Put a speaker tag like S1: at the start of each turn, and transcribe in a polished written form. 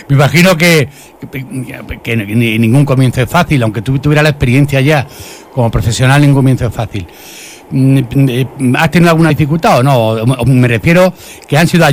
S1: Me imagino que ningún comienzo es fácil, aunque tú tuvieras la experiencia ya como profesional, ningún comienzo es fácil. ¿Has tenido alguna dificultad o no? Me refiero que han sido